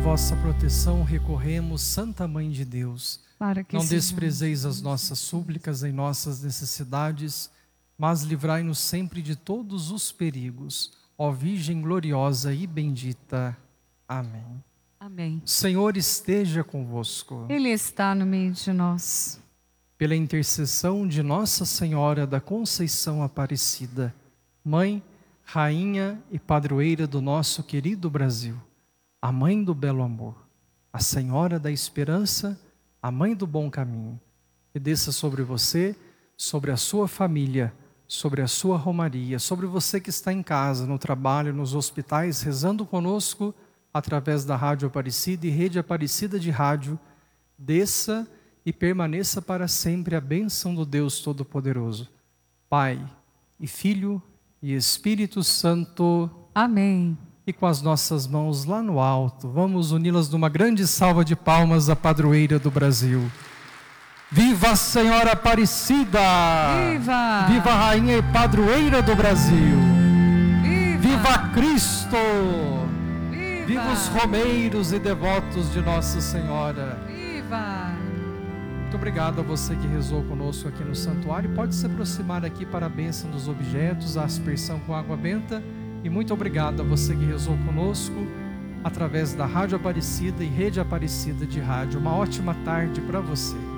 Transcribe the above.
vossa proteção recorremos, Santa Mãe de Deus. Para que Não sejamos desprezeis as nossas súplicas em nossas necessidades, mas livrai-nos sempre de todos os perigos. Ó Virgem gloriosa e bendita. Amém. Amém. O Senhor esteja convosco. Ele está no meio de nós. Pela intercessão de Nossa Senhora da Conceição Aparecida, Mãe, Rainha e Padroeira do nosso querido Brasil, a Mãe do Belo Amor, a Senhora da Esperança, a Mãe do Bom Caminho, que desça sobre você, sobre a sua família, sobre a sua romaria, sobre você que está em casa, no trabalho, nos hospitais, rezando conosco através da Rádio Aparecida e Rede Aparecida de Rádio, desça e permaneça para sempre a bênção do Deus Todo-Poderoso, Pai e Filho e Espírito Santo. Amém. E com as nossas mãos lá no alto, vamos uni-las numa grande salva de palmas à padroeira do Brasil. Viva a Senhora Aparecida! Viva! Viva a Rainha e Padroeira do Brasil! Viva! Viva Cristo! Viva! Viva os romeiros e devotos de Nossa Senhora! Viva! Muito obrigado a você que rezou conosco aqui no santuário. Pode se aproximar aqui para a bênção dos objetos, a aspersão com água benta. E muito obrigado a você que rezou conosco através da Rádio Aparecida e Rede Aparecida de Rádio. Uma ótima tarde para você.